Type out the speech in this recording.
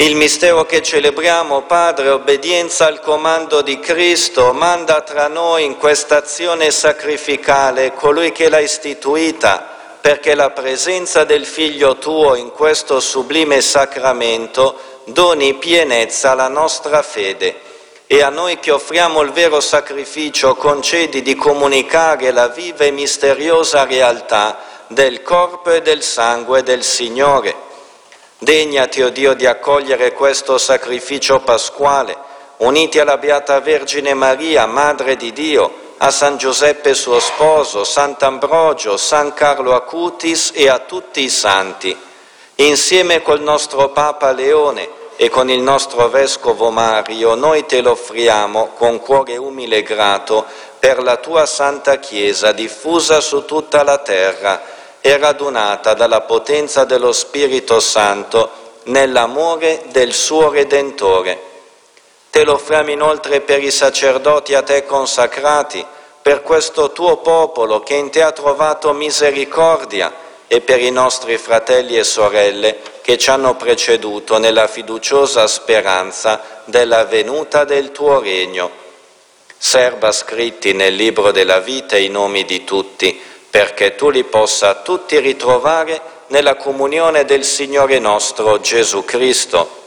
Il mistero che celebriamo, Padre, obbedienza al comando di Cristo, manda tra noi in questa azione sacrificale colui che l'ha istituita, perché la presenza del Figlio tuo in questo sublime sacramento doni pienezza alla nostra fede. E a noi che offriamo il vero sacrificio concedi di comunicare la viva e misteriosa realtà del corpo e del sangue del Signore. Degnati, o Dio, di accogliere questo sacrificio pasquale, uniti alla Beata Vergine Maria, Madre di Dio, a San Giuseppe suo sposo, Sant'Ambrogio, San Carlo Acutis e a tutti i santi. Insieme col nostro Papa Leone e con il nostro Vescovo Mario, noi te lo offriamo con cuore umile e grato per la tua Santa Chiesa diffusa su tutta la terra e radunata dalla potenza dello Spirito Santo nell'amore del suo Redentore. Te lo offriamo inoltre per i sacerdoti a te consacrati, per questo tuo popolo che in te ha trovato misericordia e per i nostri fratelli e sorelle che ci hanno preceduto nella fiduciosa speranza della venuta del tuo regno. Serba scritti nel libro della vita i nomi di tutti, perché tu li possa tutti ritrovare nella comunione del Signore nostro Gesù Cristo.